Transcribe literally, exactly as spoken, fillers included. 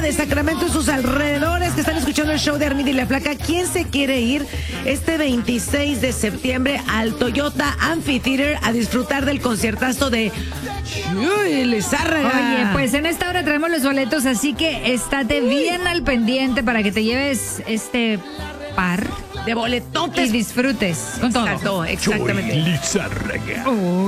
de Sacramento y sus alrededores que están escuchando el show de Armida y la Flaca, ¿quién se quiere ir este veintiséis de septiembre al Toyota Amphitheater a disfrutar del conciertazo de Chuy Lizárraga? Oye, pues en esta hora traemos los boletos, así que estate bien al pendiente para que te lleves este par de boletotes y disfrutes con todo. Exacto, exactamente. Chuy Lizárraga. Oh.